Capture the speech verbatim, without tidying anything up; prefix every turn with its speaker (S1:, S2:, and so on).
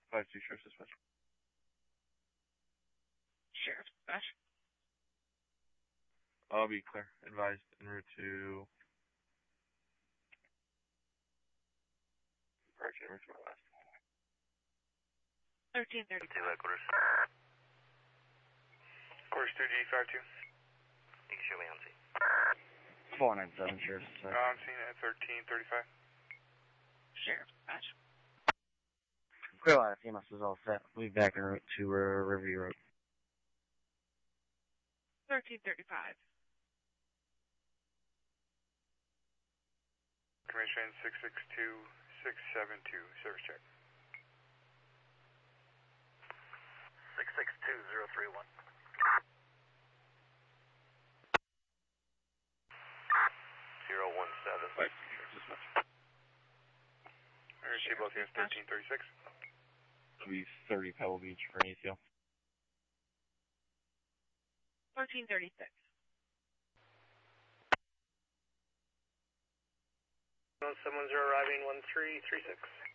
S1: five two Sheriff Dispatch.
S2: Sheriff Dispatch.
S1: I'll be clear. Advised en route to... Correction, en route to my last.
S2: thirteen thirty-five.
S3: Two headquarters.
S4: Course two G five two.
S3: You can show me on scene.
S5: four nine seven, Sheriff Dispatch.
S4: Uh, I'm seeing it at thirteen thirty-five.
S2: Sheriff Dispatch.
S5: Clear line, F E M A is all set. We'll be back en route to uh, Riverview Road.
S2: thirteen thirty-five.
S4: Commission six six two six seven two, service check.
S3: six six two zero three one. zero one seven.
S1: five two Sheriff Dispatch.
S4: Alright, she both is thirteen thirty-six.
S1: It'll be thirty Pebble Beach for an A C L.
S2: thirteen thirty-six.
S3: Someone's arriving one three three six.